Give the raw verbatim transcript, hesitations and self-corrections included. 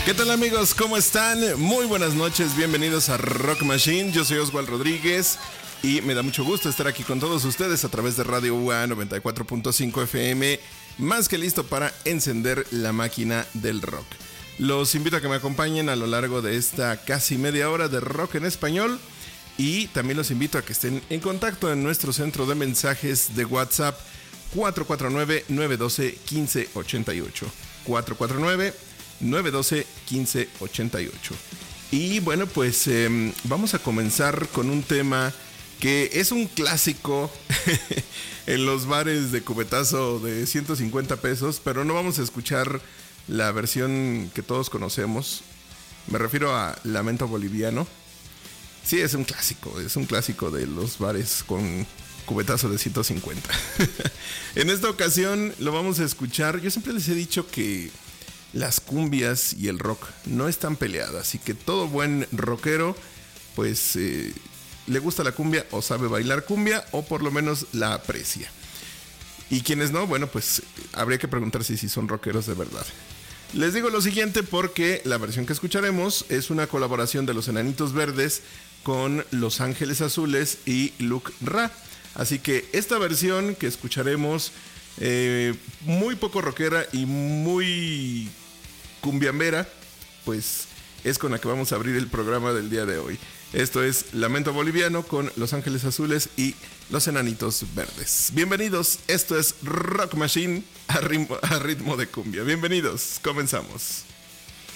¿Qué tal, amigos? ¿Cómo están? Muy buenas noches, bienvenidos a Rock Machine. Yo soy Oswald Rodríguez y me da mucho gusto estar aquí con todos ustedes a través de Radio U A noventa y cuatro punto cinco F M, más que listo para encender la máquina del rock. Los invito a que me acompañen a lo largo de esta casi media hora de rock en español y también los invito a que estén en contacto en nuestro centro de mensajes de WhatsApp cuatro cuatro nueve, nueve uno dos, uno cinco ocho ocho. cuatro cuatro nueve, nueve uno dos, uno cinco ocho ocho. Y bueno, pues eh, vamos a comenzar con un tema que es un clásico en los bares de cubetazo de ciento cincuenta pesos, pero no vamos a escuchar la versión que todos conocemos. Me refiero a Lamento Boliviano. Sí, es un clásico, es un clásico de los bares con cubetazo de ciento cincuenta. En esta ocasión lo vamos a escuchar. Yo siempre les he dicho que las cumbias y el rock no están peleadas y que todo buen rockero pues eh, le gusta la cumbia o sabe bailar cumbia o por lo menos la aprecia. Y quienes no, bueno, pues habría que preguntarse si son rockeros de verdad. Les digo lo siguiente porque la versión que escucharemos es una colaboración de los Enanitos Verdes con Los Ángeles Azules y Luke Ra. Así que esta versión que escucharemos, eh, muy poco rockera y muy cumbiambera, pues es con la que vamos a abrir el programa del día de hoy. Esto es Lamento Boliviano con Los Ángeles Azules y Los Enanitos Verdes. Bienvenidos, esto es Rock Machine a ritmo, a ritmo de cumbia. Bienvenidos, comenzamos.